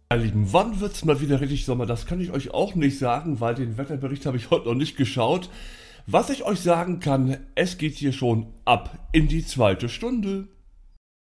Meine Lieben, wann wird's mal wieder richtig Sommer? Das kann ich euch auch nicht sagen, weil den Wetterbericht habe ich heute noch nicht geschaut. Was ich euch sagen kann, es geht hier schon ab in die zweite Stunde.